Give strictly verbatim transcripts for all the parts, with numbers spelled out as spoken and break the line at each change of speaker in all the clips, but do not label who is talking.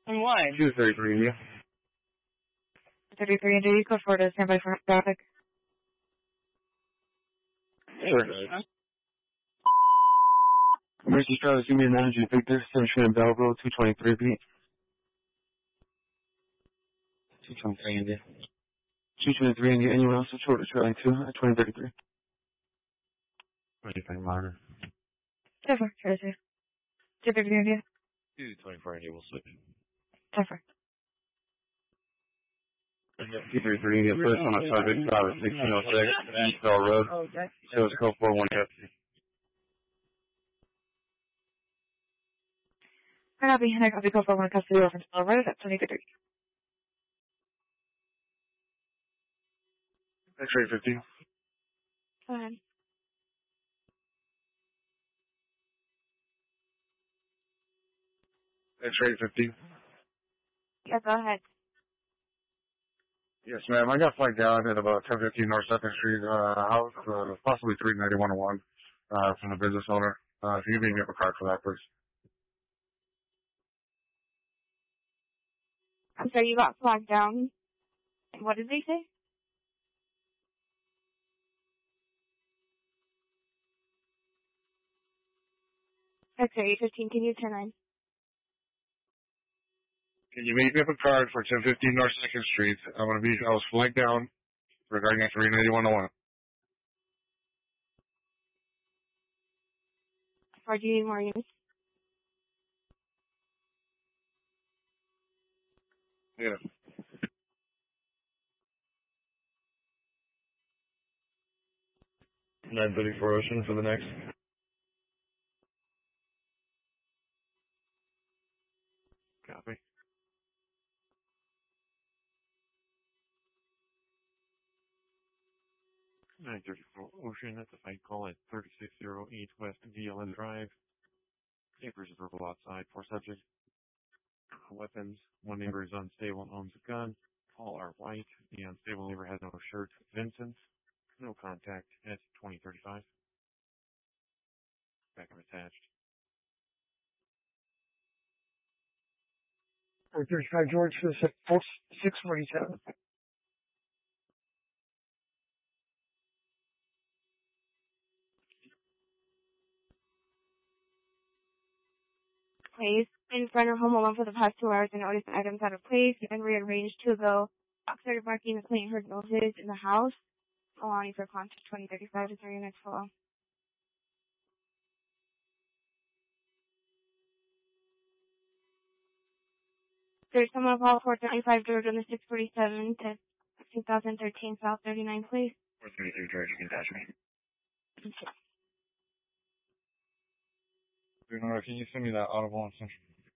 And why?
two thirty-three India.
thirty-three India, you go forward to standby for traffic.
Sure. Huh? Emergency driver, give me a nine hundred Victor, seven Trinity Belleville, two twenty-three feet. two twenty-three India. two twenty-three India, anyone else? Short to trailing two at twenty thirty-three. twenty-five monitor.
Different, Tracy. two thirty-three India.
two twenty-four India, we'll switch.
Different.
two thirty-three India, first one on subject, driver, sixteen oh six, East Bell Road. Shows code four one Pepsi.
I'll be I'll be called for one custody over to Bell Road at twenty thirty.
X-ray fifty.
Go ahead.
X-ray fifty.
Yeah, go ahead.
Yes, ma'am. I got flagged down at about ten fifteen North second Street, uh, house, uh, possibly three ninety-one oh one, uh, from the business owner. Uh, if you can get a card for that, please.
I'm sorry, you got flagged down. What did they say? X-ray fifteen, can you turn on?
Can you make me up a card for ten fifteen North second Street? I'm gonna be, I was flagged down regarding a three ninety-one oh one.
Or do you need more units?
Yeah. nine thirty-four Ocean for the next. Copy. nine thirty-four Ocean, that's a fight call at thirty-six oh eight West V L N Drive. Papers are verbal outside, four subjects. Weapons, one neighbor is unstable and owns a gun. All are white. The unstable neighbor has no shirt. Vincent, no contact at twenty thirty-five. Backup attached.
four thirty-five George for the six forty-seven.
Place in front of home alone for the past two hours and noticed items out of place and rearranged to go. Started marking the plane heard noises in the house. Allowing for contact twenty thirty-five to three next follow. There's someone call four thirty-five George on the six forty-seven to twenty thirteen South thirty-nine, please.
four thirty-three George, you can touch me.
Okay.
Leonora, can you send me that audible and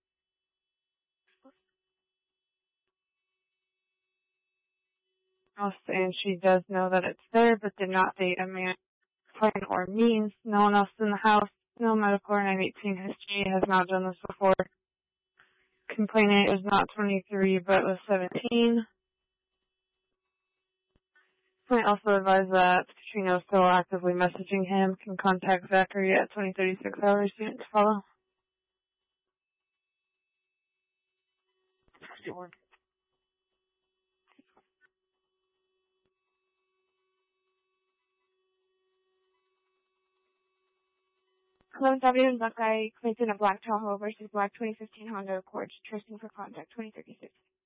Oh, and she does know that it's there, but did not date a man, plan, or means. No one else in the house. No medical or nine eighteen history. Has not done this before. Complainant is not twenty-three, but was seventeen. I also advise that Katrina is still actively messaging him. Can contact Zachary at twenty thirty-six hours unit to follow. Sure. eleventh Avenue and Buckeye, Clinton, a black Tahoe versus black twenty fifteen Honda Accord, tracing for contact twenty thirty-six.